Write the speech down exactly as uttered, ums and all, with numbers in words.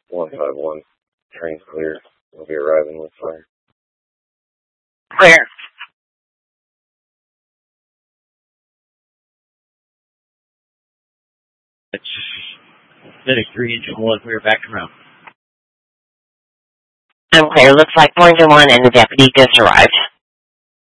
one five one. Train's clear. We'll be arriving with fire. Clear. It's Medic three, Engine one. We're back around. I'm clear. Looks like Pointer one and the deputy just arrived.